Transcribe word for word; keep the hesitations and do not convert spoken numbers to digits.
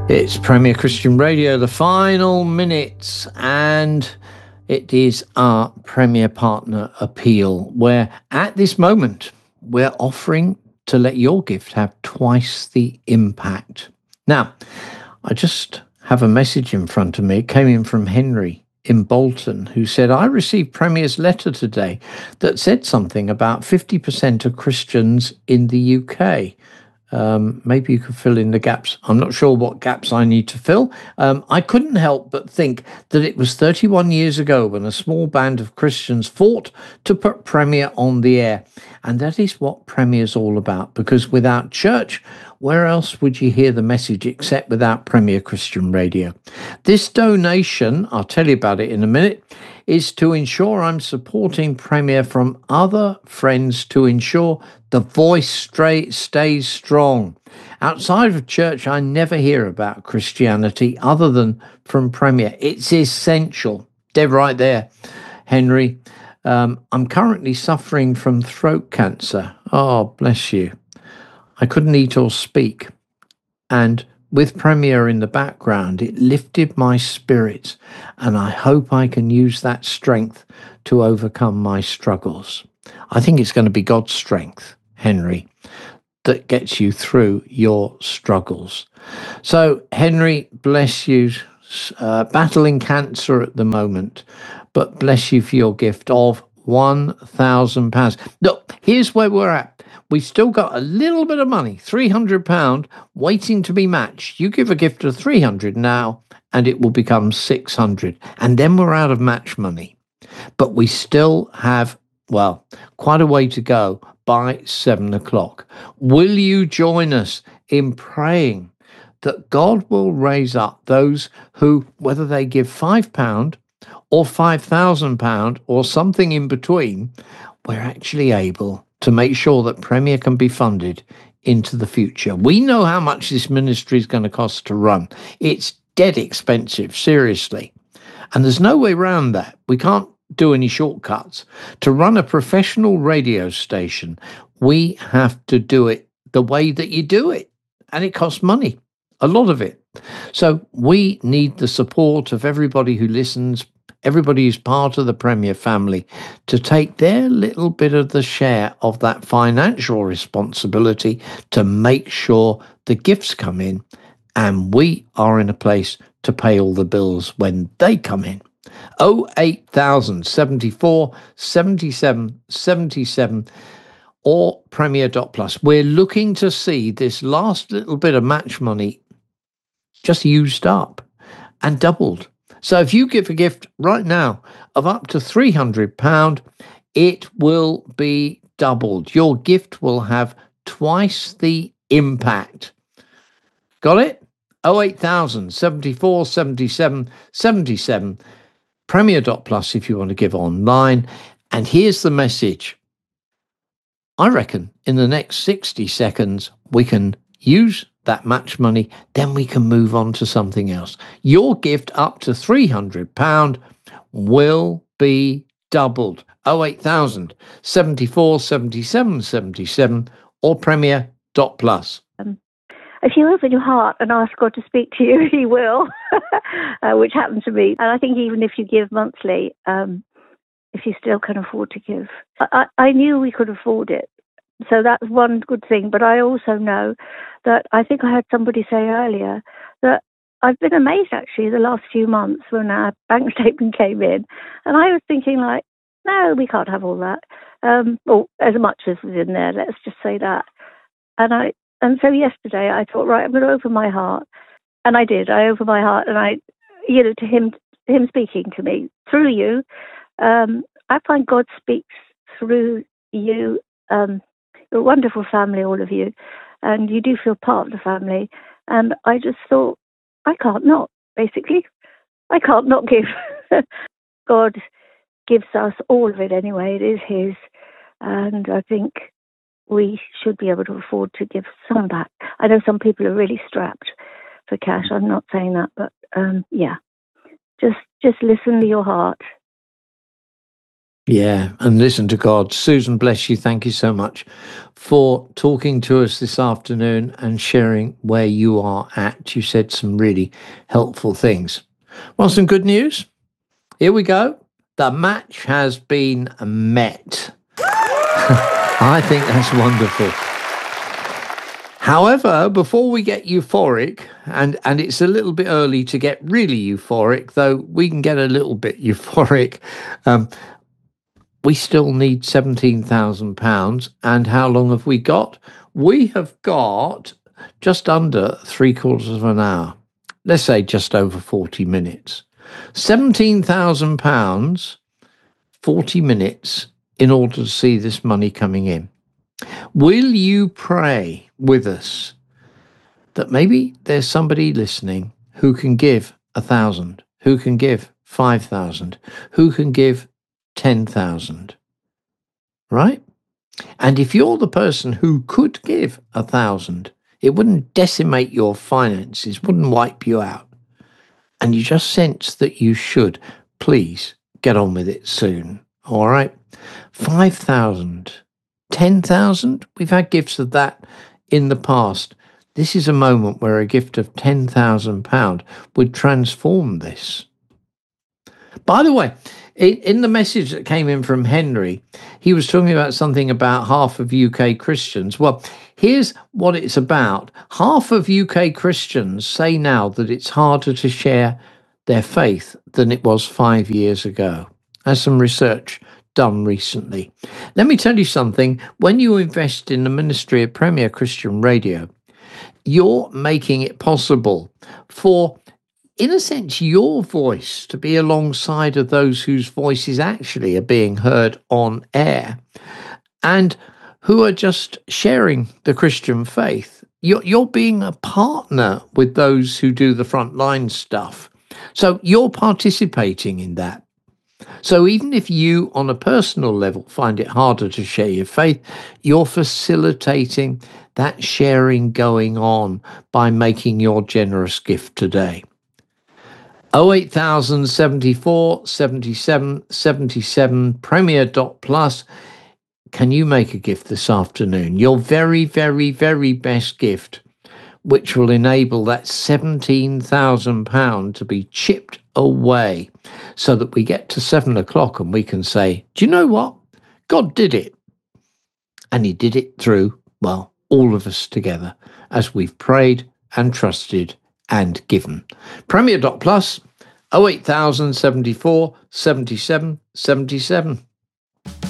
It's Premier Christian Radio, the final minutes, and it is our Premier Partner Appeal, where at this moment we're offering to let your gift have twice the impact. Now, I just have a message in front of me. It came in from Henry in Bolton, who said, I received Premier's letter today that said something about fifty percent of Christians in the U K. Um, maybe you could fill in the gaps. I'm not sure what gaps I need to fill. Um, I couldn't help but think that it was thirty-one years ago when a small band of Christians fought to put Premier on the air. And that is what Premier's all about, because without church, where else would you hear the message except without Premier Christian Radio? This donation, I'll tell you about it in a minute, is to ensure I'm supporting Premier from other friends to ensure the voice straight stays strong. Outside of church, I never hear about Christianity other than from Premier. It's essential. Dead right there, Henry. Um, I'm currently suffering from throat cancer. Oh, bless you. I couldn't eat or speak. And with Premier in the background, it lifted my spirits, and I hope I can use that strength to overcome my struggles. I think it's going to be God's strength, Henry, that gets you through your struggles. So, Henry, bless you, uh, battling cancer at the moment, but bless you for your gift of one thousand pounds. Look, here's where we're at. We've still got a little bit of money, three hundred pounds, waiting to be matched. You give a gift of three hundred now, and it will become six hundred. And then we're out of match money. But we still have, well, quite a way to go by seven o'clock. Will you join us in praying that God will raise up those who, whether they give five pounds or five thousand pounds or something in between, we're actually able to make sure that Premier can be funded into the future. We know how much this ministry is going to cost to run. It's dead expensive, seriously. And there's no way around that. We can't do any shortcuts. To run a professional radio station, we have to do it the way that you do it. And it costs money, a lot of it. So we need the support of everybody who listens, everybody who's part of the Premier family, to take their little bit of the share of that financial responsibility to make sure the gifts come in and we are in a place to pay all the bills when they come in. oh eight thousand seventy-four seventy-seven seventy-seven or Premier dot plus. We're looking to see this last little bit of match money just used up and doubled. So if you give a gift right now of up to three hundred pounds, it will be doubled. Your gift will have twice the impact. Got it? oh eight thousand seventy-four seventy-seven seventy-seven. Premier dot plus if you want to give online. And here's the message. I reckon in the next sixty seconds, we can use that match money, then we can move on to something else. Your gift up to three hundred pounds will be doubled. oh eight thousand seventy-four seventy-seven seventy-seven or Premier dot plus. Um, if you open your heart and ask God to speak to you, he will, uh, which happened to me. And I think even if you give monthly, um, if you still can afford to give, I, I knew we could afford it. So that's one good thing. But I also know that I think I heard somebody say earlier that I've been amazed actually the last few months when our bank statement came in. And I was thinking like, no, we can't have all that. Um, or as much as was in there, let's just say that. And I and so yesterday I thought, right, I'm going to open my heart. And I did. I opened my heart and I, you know, to him, him speaking to me through you. Um, I find God speaks through you. Um, You're a wonderful family, all of you, and you do feel part of the family. And I just thought, I can't not, basically. I can't not give. God gives us all of it anyway. It is his. And I think we should be able to afford to give some back. I know some people are really strapped for cash. I'm not saying that, but um, yeah. Just, just listen to your heart. Yeah, and listen to God. Susan, bless you. Thank you so much for talking to us this afternoon and sharing where you are at. You said some really helpful things. Well, some good news. Here we go. The match has been met. I think that's wonderful. However, before we get euphoric, and, and it's a little bit early to get really euphoric, though we can get a little bit euphoric, um, we still need seventeen thousand pounds. And how long have we got? We have got just under three quarters of an hour. Let's say just over forty minutes. seventeen thousand pounds, forty minutes in order to see this money coming in. Will you pray with us that maybe there's somebody listening who can give a thousand, who can give five thousand, who can give ten thousand, right? And if you're the person who could give a thousand, it wouldn't decimate your finances, wouldn't wipe you out, and you just sense that you should, please get on with it soon, all right? five thousand, ten thousand, we've had gifts of that in the past. This is a moment where a gift of ten thousand pounds would transform this. By the way, in the message that came in from Henry, he was talking about something about half of U K Christians. Well, here's what it's about. Half of U K Christians say now that it's harder to share their faith than it was five years ago. There's some research done recently. Let me tell you something. When you invest in the ministry of Premier Christian Radio, you're making it possible for, in a sense, your voice to be alongside of those whose voices actually are being heard on air and who are just sharing the Christian faith. You're, you're being a partner with those who do the frontline stuff. So you're participating in that. So even if you, on a personal level, find it harder to share your faith, you're facilitating that sharing going on by making your generous gift today. oh eight thousand seventy-four seventy-seven seventy-seven premier dot plus. Can you make a gift this afternoon? Your very, very, very best gift, which will enable that seventeen thousand pounds to be chipped away so that we get to seven o'clock and we can say, do you know what? God did it. And he did it through, well, all of us together as we've prayed and trusted and given. premier dot plus, oh eight thousand seventy-four seventy-seven seventy-seven.